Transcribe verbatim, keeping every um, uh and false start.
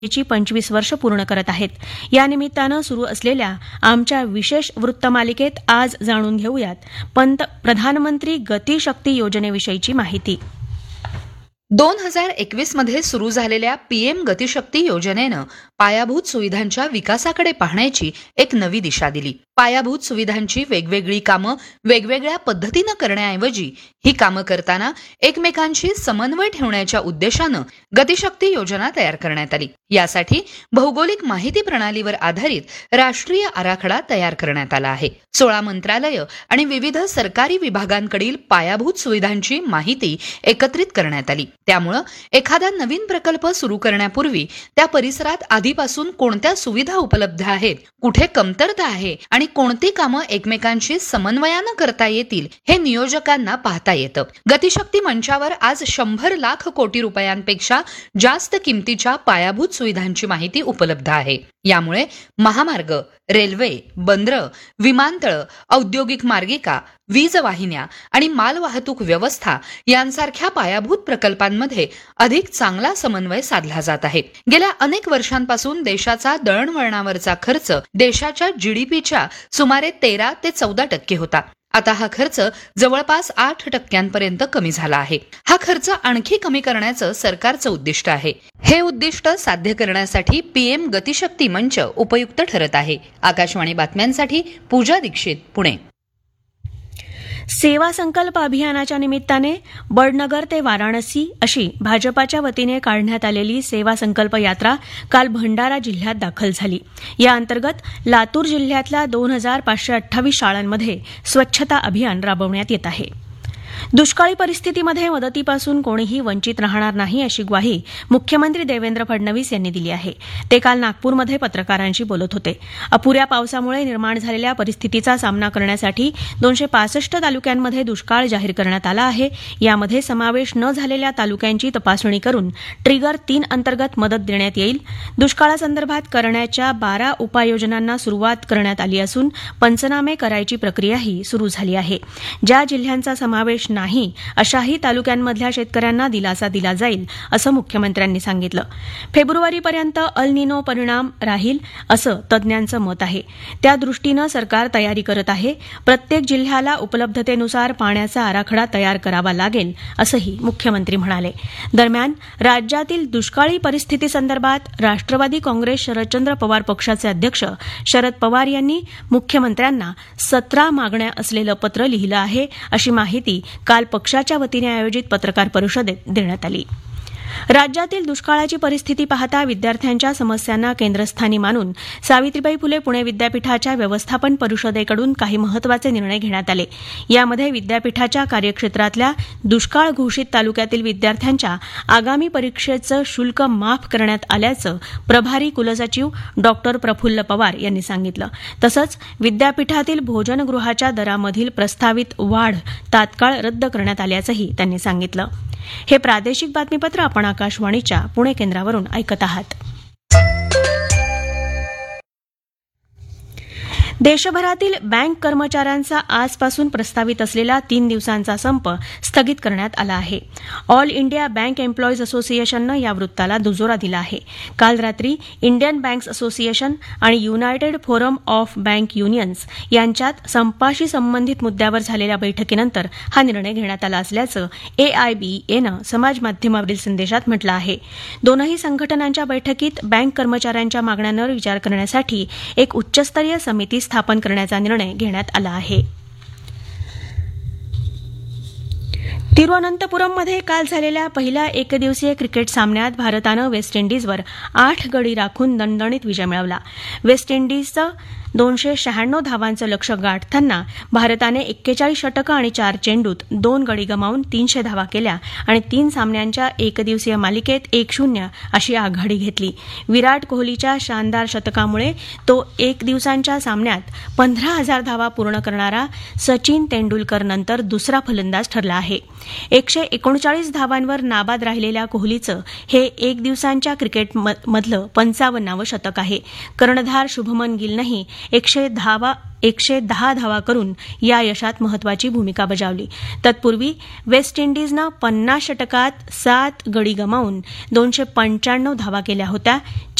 ची पंचवीस वर्ष पूर्ण करत आहेत. या निमित्तानं सुरू असलेल्या आमच्या विशेष वृत्तमालिकेत आज जाणून घेऊयात पंत प्रधानमंत्री गतिशक्ती योजनेविषयीची माहिती. दोन हजार एकवीस मध्ये सुरू झालेल्या पीएम गतिशक्ती योजनेनं पायाभूत सुविधांच्या विकासाकडे पाहण्याची एक नवी दिशा दिली. पायाभूत सुविधांची वेगवेगळी कामं वेगवेगळ्या पद्धतीनं करण्याऐवजी ही कामं करताना एकमेकांशी समन्वय ठेवण्याच्या उद्देशानं गतिशक्ती योजना तयार करण्यात आली. यासाठी भौगोलिक माहिती प्रणालीवर आधारित राष्ट्रीय आराखडा तयार करण्यात आला आहे. सोळा मंत्रालय आणि विविध सरकारी विभागांकडील पायाभूत सुविधांची माहिती एकत्रित करण्यात आली. त्यामुळं एखादा नवीन प्रकल्प सुरू करण्यापूर्वी त्या परिसरात आधीपासून कोणत्या सुविधा उपलब्ध आहेत, कुठे कमतरता आहे आणि कोणती कामं एकमेकांशी समन्वयानं करता येतील हे नियोजकांना पाहता येतं. गतिशक्ती मंचावर आज शंभर लाख कोटी रुपयांपेक्षा जास्त किमतीच्या पायाभूत सुविधांची माहिती उपलब्ध आहे. यामुळे महामार्ग, रेल्वे, बंदरं, विमानतळ, औद्योगिक मार्गिका, वीज वाहिन्या आणि मालवाहतूक व्यवस्था यांसारख्या पायाभूत प्रकल्पांमध्ये अधिक चांगला समन्वय साधला जात आहे. गेल्या अनेक वर्षांपासून देशाचा दळणवळणावरचा खर्च देशाच्या जीडीपीच्या सुमारे तेरा ते चौदा टक्के होता. आता हा खर्च जवळपास आठ टक्क्यांपर्यंत कमी झाला आहे. हा खर्च आणखी कमी करण्याचं सरकारचं उद्दिष्ट आहे. हे उद्दिष्ट साध्य करण्यासाठी पीएम गतिशक्ती मंच उपयुक्त ठरत आहे. आकाशवाणी बातम्यांसाठी पूजा दीक्षित, पुणे. सेवा संकल्प अभियानाच्या निमित्ताने बडनगर ते वाराणसी अशी भाजपाच्या वतीने काढण्यात आलेली सेवा संकल्प यात्रा काल भंडारा जिल्ह्यात दाखल झाली. या अंतर्गत लातूर जिल्ह्यातल्या दोन हजार पाचशे अठ्ठावीस शाळांमध्ये स्वच्छता अभियान राबवण्यात येत आहे. दुष्काळी परिस्थितीमध्ये मदतीपासून कोणीही वंचित राहणार नाही अशी ग्वाही मुख्यमंत्री देवेंद्र फडणवीस यांनी दिली आहे. ते काल नागपूरमध्ये पत्रकारांशी बोलत होते. अपुऱ्या पावसामुळे निर्माण झालेल्या परिस्थितीचा सामना करण्यासाठी दोनशे पासष्ट तालुक्यांमध्ये दुष्काळ जाहीर करण्यात आला आहे. यामध्ये समावेश न झालेल्या तालुक्यांची तपासणी करून ट्रिगर तीन अंतर्गत मदत देण्यात येईल. दुष्काळासंदर्भात करण्याच्या बारा उपाययोजनांना सुरुवात करण्यात आली असून पंचनामे करायची प्रक्रियाही सुरू झाली आहे. ज्या जिल्ह्यांचा समावेश नाही अशाही तालुक्यांमधल्या शेतकऱ्यांना दिलासा दिला जाईल असं मुख्यमंत्र्यांनी सांगितलं. फेब्रुवारीपर्यंत अल निनो परिणाम राहील असं तज्ज्ञांचं मत आहे. त्या दृष्टीनं सरकार तयारी करत आहे. प्रत्येक जिल्ह्याला उपलब्धतेनुसार पाण्याचा आराखडा तयार करावा लागेल असंही मुख्यमंत्री म्हणाले. दरम्यान राज्यातील दुष्काळी परिस्थितीसंदर्भात राष्ट्रवादी काँग्रेस शरदचंद्र पवार पक्षाचे अध्यक्ष शरद पवार यांनी मुख्यमंत्र्यांना सतरा मागण्या असलेलं पत्र लिहिलं आहे अशी माहिती काल पक्षाच्या वतीने आयोजित पत्रकार परिषदेत देण्यात आली. राज्यातील दुष्काळाची परिस्थिती पाहता विद्यार्थ्यांच्या समस्यांना केंद्रस्थानी मानून सावित्रीबाई फुले पुणे विद्यापीठाच्या व्यवस्थापन परिषदेकडून काही महत्वाचे निर्णय घेण्यात आले. यामध्ये विद्यापीठाच्या कार्यक्षेत्रातल्या दुष्काळ घोषित तालुक्यातील विद्यार्थ्यांच्या आगामी परीक्षेचं शुल्क माफ करण्यात आल्याचं प्रभारी कुलसचिव डॉ प्रफुल्ल पवार यांनी सांगितलं. तसंच विद्यापीठातील भोजनगृहाच्या दरामधील प्रस्तावित वाढ तात्काळ रद्द करण्यात आल्याचंही त्यांनी सांगितलं. हे प्रादेशिक बातमीपत्र आपण आकाशवाणीच्या पुणे केंद्रावरून ऐकत आहात. देशभरातील बँक कर्मचाऱ्यांचा आजपासून प्रस्तावित असलेला तीन दिवसांचा संप स्थगित करण्यात आला आहे. ऑल इंडिया बँक एम्प्लॉईज असोसिएशननं या वृत्ताला दुजोरा दिला आहे. काल रात्री इंडियन बँक्स असोसिएशन आणि United forum of bank unions यांच्यात संपाशी संबंधित मुद्द्यावर झालेल्या बैठकीनंतर हा निर्णय घेण्यात आला असल्याचं एआयबीएनं समाज माध्यमावरील संदेशात म्हटलं आहे. दोनही संघटनांच्या बैठकीत बँक कर्मचाऱ्यांच्या मागण्यांवर विचार करण्यासाठी एक उच्चस्तरीय समिती स्थापन करण्याचा निर्णय घेण्यात आला आहे. तिरुअनंतपुरममध्ये काल झालेल्या पहिल्या एकदिवसीय क्रिकेट सामन्यात भारतानं वेस्ट इंडिजवर आठ गडी राखून दणदणीत विजय मिळवला. वेस्ट इंडिजचं दोनशे शहाण्णव धावांचं लक्ष्य गाठताना भारताने एक्केचाळीस षटकं आणि चार चेंडूत दोन गडी गमावून तीनशे धावा केल्या आणि तीन सामन्यांच्या एकदिवसीय मालिकेत एक शून्य अशी आघाडी घेतली. विराट कोहलीच्या शानदार शतकामुळे तो एक दिवसांच्या सामन्यात पंधरा हजार धावा पूर्ण करणारा सचिन तेंडुलकर नंतर दुसरा फलंदाज ठरला आहे. एकशे एकोणचाळीस धावांवर नाबाद राहिलेल्या कोहलीचं हे एक दिवसांच्या क्रिकेटमधलं पंचावन्नावं शतक आहे. कर्णधार शुभमन गिलनंही एकशे धावा एकशे दहा धावा करून या यशात महत्वाची भूमिका बजावली. तत्पूर्वी वेस्ट इंडिजनं पन्नास षटकात सात गडी गमावून दोनशे पंच्याण्णव धावा केल्या होत्या.